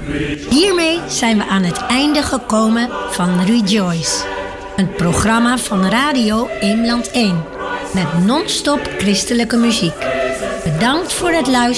Hiermee zijn we aan het einde gekomen van Rejoice. Een programma van Radio Eemland 1. Met non-stop christelijke muziek. Bedankt voor het luisteren.